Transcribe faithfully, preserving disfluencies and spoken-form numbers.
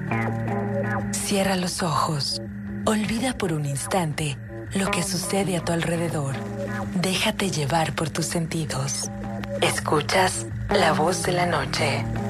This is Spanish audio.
Cierra los ojos. Olvida por un instante lo que sucede a tu alrededor. Déjate llevar por tus sentidos. Escuchas la voz de la noche.